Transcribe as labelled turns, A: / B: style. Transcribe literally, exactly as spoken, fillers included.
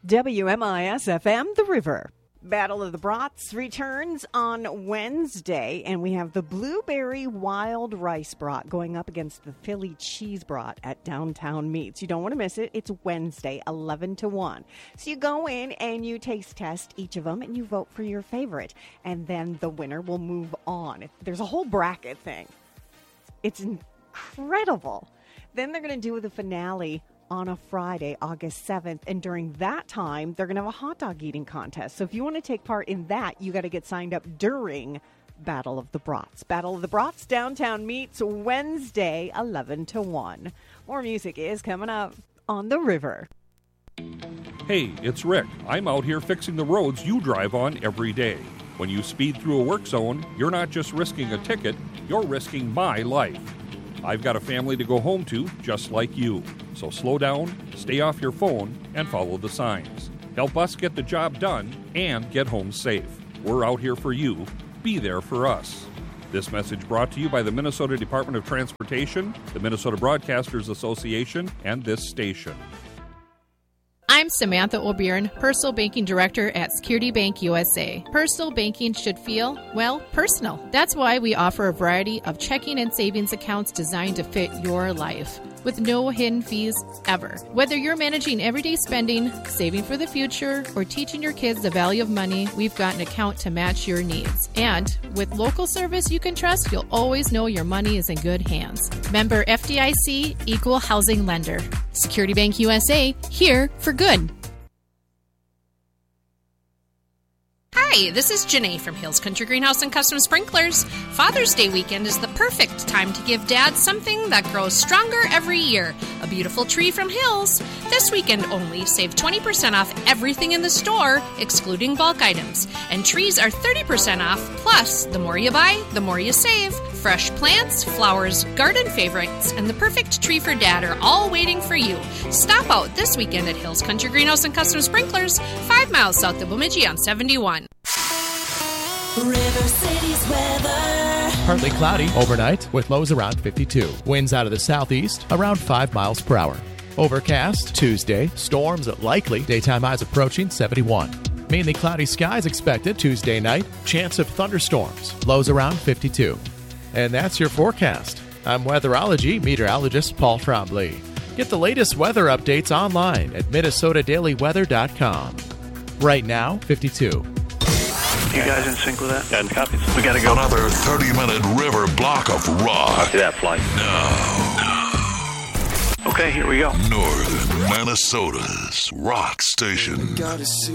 A: W M I S F M, The River. Battle of the Brats returns on Wednesday, and we have the Blueberry Wild Rice Brat going up against the Philly Cheese Brat at Downtown Meats. You don't want to miss it. It's Wednesday, eleven to one. So you go in and you taste test each of them, and you vote for your favorite. And then the winner will move on. There's a whole bracket thing. It's incredible. Then they're going to do the finale on a Friday, August seventh, and during that time, they're going to have a hot dog eating contest. So if you want to take part in that, you got to get signed up during Battle of the Brats. Battle of the Brats, Downtown Meets, Wednesday, eleven to one. More music is coming up on The River.
B: Hey, it's Rick. I'm out here fixing the roads you drive on every day. When you speed through a work zone, you're not just risking a ticket, you're risking my life. I've got a family to go home to, just like you. So slow down, stay off your phone, and follow the signs. Help us get the job done and get home safe. We're out here for you. Be there for us. This message brought to you by the Minnesota Department of Transportation, the Minnesota Broadcasters Association, and this station.
C: I'm Samantha O'Byrne, Personal Banking Director at Security Bank U S A. Personal banking should feel, well, personal. That's why we offer a variety of checking and savings accounts designed to fit your life, with no hidden fees ever. Whether you're managing everyday spending, saving for the future, or teaching your kids the value of money, we've got an account to match your needs. And with local service you can trust, you'll always know your money is in good hands. Member F D I C, Equal Housing Lender. Security Bank U S A, here for good.
D: Hi, this is Janae from Hills Country Greenhouse and Custom Sprinklers. Father's Day weekend is the perfect time to give Dad something that grows stronger every year. A beautiful tree from Hills. This weekend only, save twenty percent off everything in the store, excluding bulk items. And trees are thirty percent off, plus the more you buy, the more you save. Fresh plants, flowers, garden favorites, and the perfect tree for Dad are all waiting for you. Stop out this weekend at Hills Country Greenhouse and Custom Sprinklers, five miles south of Bemidji on seventy-one.
E: River City's weather.
F: Partly cloudy overnight with lows around fifty-two. Winds out of the southeast around five miles per hour. Overcast Tuesday. Storms likely. Daytime highs approaching seventy-one. Mainly cloudy skies expected Tuesday night. Chance of thunderstorms. Lows around fifty-two. And that's your forecast. I'm weatherology meteorologist Paul Trombley. Get the latest weather updates online at minnesota daily weather dot com. Right now, fifty-two.
G: You guys in sync with that?
H: And copies.
G: We gotta go.
I: Another thirty-minute river block of rock.
H: See that flight?
G: No. Okay, here we go.
I: Northern Minnesota's rock station.